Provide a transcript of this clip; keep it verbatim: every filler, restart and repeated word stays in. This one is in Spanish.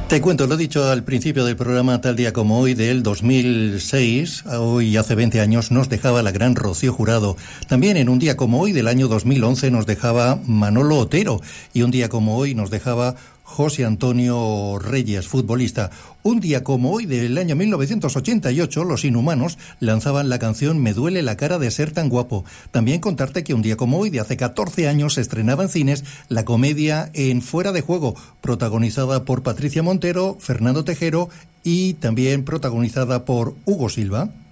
Te cuento, lo he dicho al principio del programa, tal día como hoy del dos mil seis, hoy hace veinte años, nos dejaba la gran Rocío Jurado. También en un día como hoy del año dos mil once nos dejaba Manolo Otero, y un día como hoy nos dejaba José Antonio Reyes, futbolista. Un día como hoy del año mil novecientos ochenta y ocho, Los Inhumanos lanzaban la canción Me duele la cara de ser tan guapo. También contarte que un día como hoy, de hace catorce años, se estrenaba en cines la comedia En Fuera de Juego, protagonizada por Patricia Montero, Fernando Tejero y también protagonizada por Hugo Silva.